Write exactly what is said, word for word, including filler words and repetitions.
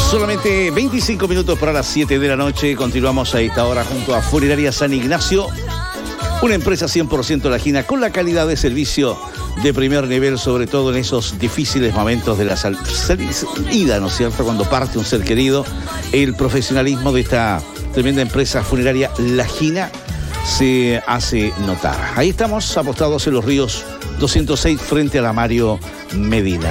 Solamente veinticinco minutos para las siete de la noche. Continuamos a esta hora junto a Funeraria San Ignacio, una empresa cien por ciento lajina con la calidad de servicio de primer nivel, sobre todo en esos difíciles momentos de la salida, ¿no es cierto?, cuando parte un ser querido. El profesionalismo de esta tremenda empresa funeraria lajina se hace notar. Ahí estamos apostados en Los Ríos doscientos seis frente a la Mario Medina.